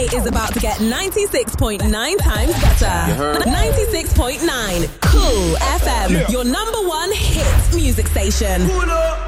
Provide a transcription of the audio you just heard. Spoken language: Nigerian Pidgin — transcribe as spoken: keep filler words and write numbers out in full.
is about to get ninety-six point nine times better. ninety-six point nine Cool F M, your number one hit music station.